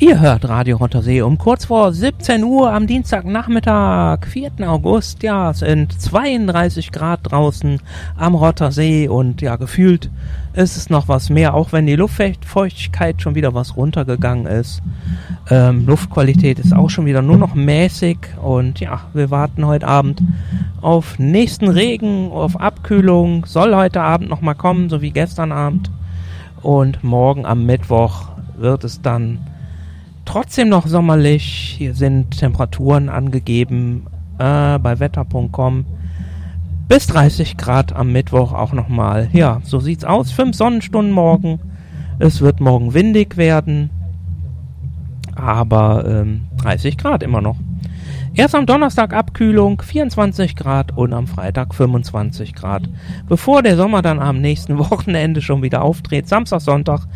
Ihr hört Radio Rottersee um kurz vor 17 Uhr am Dienstagnachmittag, 4. August. Ja, es sind 32 Grad draußen am Rottersee und ja, gefühlt ist es noch was mehr, auch wenn die Luftfeuchtigkeit schon wieder was runtergegangen ist. Luftqualität ist auch schon wieder nur noch mäßig und ja, wir warten heute Abend auf nächsten Regen, auf Abkühlung. Soll heute Abend nochmal kommen, so wie gestern Abend. Und morgen am Mittwoch wird es dann trotzdem noch sommerlich. Hier sind Temperaturen angegeben bei wetter.com. Bis 30 Grad am Mittwoch auch nochmal. Ja, so sieht's aus. 5 Sonnenstunden morgen. Es wird morgen windig werden. Aber 30 Grad immer noch. Erst am Donnerstag Abkühlung, 24 Grad und am Freitag 25 Grad. Bevor der Sommer dann am nächsten Wochenende schon wieder auftritt, Samstag, Sonntag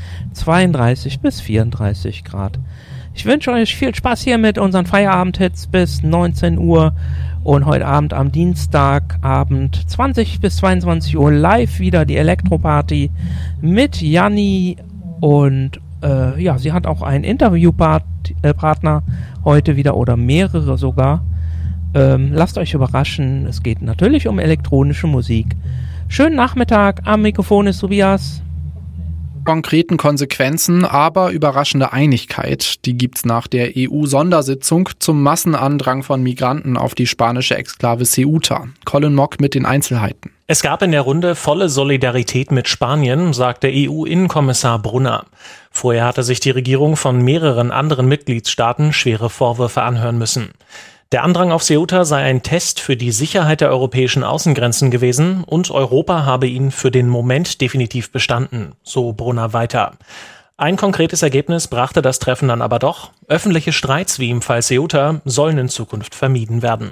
32 bis 34 Grad. Ich wünsche euch viel Spaß hier mit unseren Feierabendhits bis 19 Uhr und heute Abend am Dienstagabend 20 bis 22 Uhr live wieder die Elektroparty mit Janni und ja, sie hat auch einen Interviewpartner heute wieder oder mehrere sogar. Lasst euch überraschen, es geht natürlich um elektronische Musik. Schönen Nachmittag, am Mikrofon ist Tobias. Konkreten Konsequenzen, aber überraschende Einigkeit. Die gibt's nach der EU-Sondersitzung zum Massenandrang von Migranten auf die spanische Exklave Ceuta. Colin Mock mit den Einzelheiten. Es gab in der Runde volle Solidarität mit Spanien, sagte EU-Innenkommissar Brunner. Vorher hatte sich die Regierung von mehreren anderen Mitgliedstaaten schwere Vorwürfe anhören müssen. Der Andrang auf Ceuta sei ein Test für die Sicherheit der europäischen Außengrenzen gewesen und Europa habe ihn für den Moment definitiv bestanden, so Brunner weiter. Ein konkretes Ergebnis brachte das Treffen dann aber doch. Öffentliche Streits wie im Fall Ceuta sollen in Zukunft vermieden werden.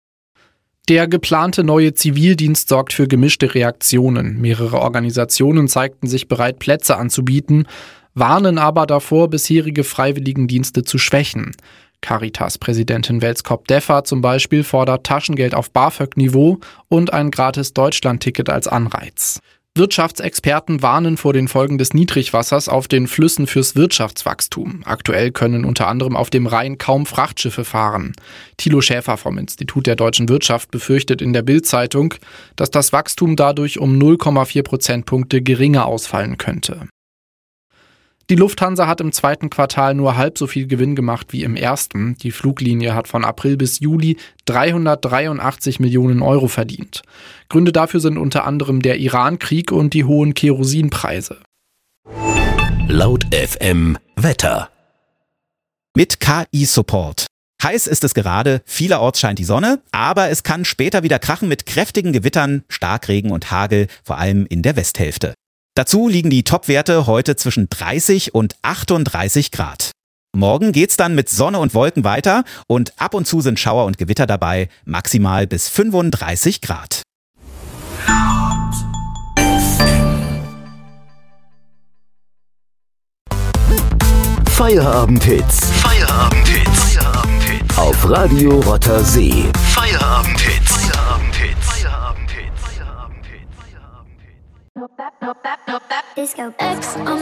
Der geplante neue Zivildienst sorgt für gemischte Reaktionen. Mehrere Organisationen zeigten sich bereit, Plätze anzubieten, warnen aber davor, bisherige Freiwilligendienste zu schwächen. Caritas-Präsidentin Welskop-Deffer zum Beispiel fordert Taschengeld auf BAföG-Niveau und ein gratis Deutschland-Ticket als Anreiz. Wirtschaftsexperten warnen vor den Folgen des Niedrigwassers auf den Flüssen fürs Wirtschaftswachstum. Aktuell können unter anderem auf dem Rhein kaum Frachtschiffe fahren. Thilo Schäfer vom Institut der deutschen Wirtschaft befürchtet in der Bild-Zeitung, dass das Wachstum dadurch um 0,4 Prozentpunkte geringer ausfallen könnte. Die Lufthansa hat im zweiten Quartal nur halb so viel Gewinn gemacht wie im ersten. Die Fluglinie hat von April bis Juli 383 Millionen Euro verdient. Gründe dafür sind unter anderem der Iran-Krieg und die hohen Kerosinpreise. Laut FM Wetter. Mit KI-Support. Heiß ist es gerade, vielerorts scheint die Sonne, aber es kann später wieder krachen mit kräftigen Gewittern, Starkregen und Hagel, vor allem in der Westhälfte. Dazu liegen die Topwerte heute zwischen 30 und 38 Grad. Morgen geht's dann mit Sonne und Wolken weiter und ab und zu sind Schauer und Gewitter dabei, maximal bis 35 Grad. Feierabend-Hits. Feierabend-Hits. Feierabend-Hits. Auf Radio Rottersee. Feierabend-Hits. Feierabend-Hits. Feierabend-Hits. Feierabend-Hits. Disco X